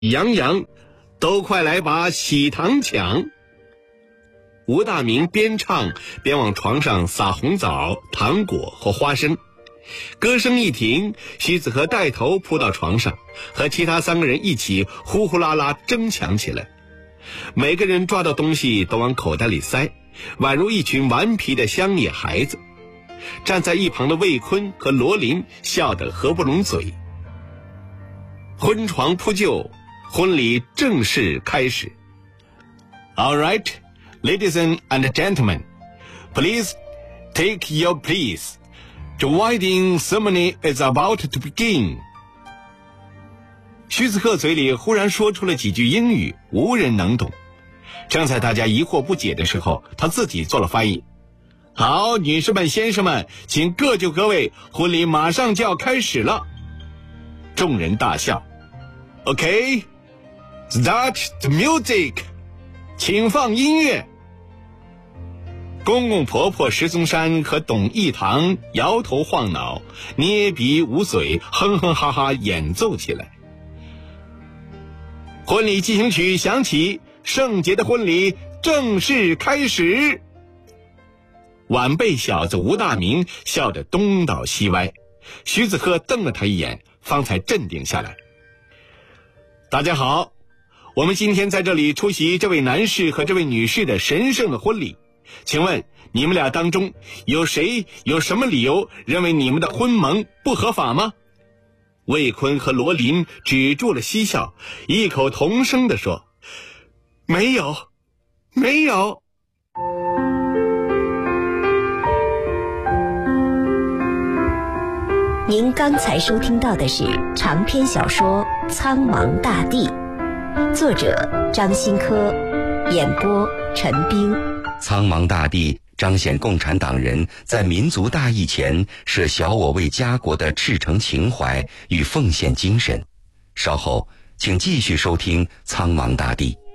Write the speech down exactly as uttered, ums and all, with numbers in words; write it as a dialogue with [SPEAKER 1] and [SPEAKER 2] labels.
[SPEAKER 1] 洋洋，都快来把喜糖抢！吴大明边唱边往床上撒红枣、糖果和花生。歌声一停，徐子和带头扑到床上，和其他三个人一起呼呼啦啦争抢起来。每个人抓到东西都往口袋里塞，宛如一群顽皮的乡野孩子。站在一旁的魏坤和罗琳笑得合不拢嘴。婚床铺就，婚礼正式开始。All right, ladies and gentlemen, please take your place. The wedding ceremony is about to begin. 徐子鹤嘴里忽然说出了几句英语，无人能懂。正在大家疑惑不解的时候，他自己做了翻译。好，女士们、先生们，请各就各位，婚礼马上就要开始了。众人大笑。OK, start the music. 请放音乐。公公婆婆石宗山和董义堂摇头晃脑，捏鼻捂嘴，哼哼哈哈演奏起来。婚礼进行曲响起，圣洁的婚礼正式开始。晚辈小子吴大明笑得东倒西歪，徐子鹤瞪了他一眼，方才镇定下来。大家好，我们今天在这里出席这位男士和这位女士的神圣的婚礼，请问你们俩当中有谁有什么理由认为你们的婚盟不合法吗？魏坤和罗琳止住了嬉笑，异口同声地说：没有，没有。
[SPEAKER 2] 您刚才收听到的是长篇小说《苍茫大地》，作者张新科，演播陈冰。
[SPEAKER 3] 苍茫大地彰显共产党人在民族大义前舍小我为家国的赤诚情怀与奉献精神。稍后请继续收听《苍茫大地》。